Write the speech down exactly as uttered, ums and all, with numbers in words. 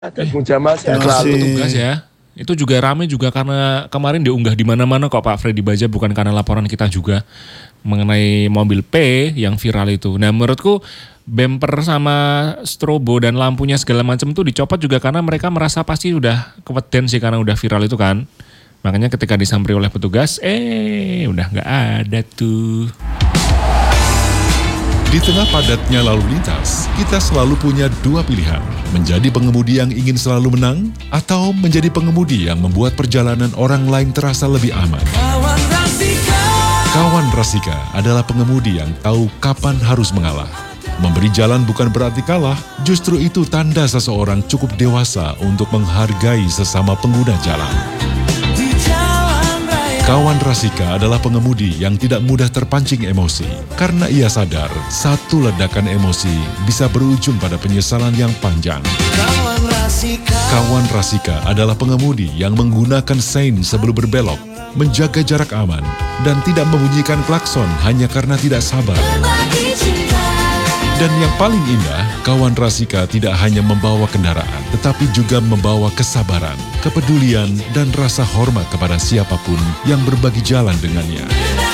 Ada Eh, Bung Jamal sehat terima kasih selalu. petugas ya. Itu juga rame juga karena kemarin diunggah di mana-mana kok Pak Freddy Baja, bukan karena laporan kita juga mengenai mobil P yang viral itu. Nah menurutku bumper sama strobo dan lampunya segala macam tuh dicopot juga karena mereka merasa pasti udah keweden sih karena udah viral itu kan. Makanya ketika disamperi oleh petugas, eh udah nggak ada tuh. Di tengah padatnya lalu lintas, kita selalu punya dua pilihan. Menjadi pengemudi yang ingin selalu menang, atau menjadi pengemudi yang membuat perjalanan orang lain terasa lebih aman. Kawan Rasika adalah pengemudi yang tahu kapan harus mengalah. Memberi jalan bukan berarti kalah, justru itu tanda seseorang cukup dewasa untuk menghargai sesama pengguna jalan. Kawan Rasika adalah pengemudi yang tidak mudah terpancing emosi, karena ia sadar satu ledakan emosi bisa berujung pada penyesalan yang panjang. Kawan Rasika adalah pengemudi yang menggunakan sein sebelum berbelok, menjaga jarak aman, dan tidak membunyikan klakson hanya karena tidak sabar. Dan yang paling indah, kawan Rasika tidak hanya membawa kendaraan, tetapi juga membawa kesabaran, kepedulian, dan rasa hormat kepada siapapun yang berbagi jalan dengannya.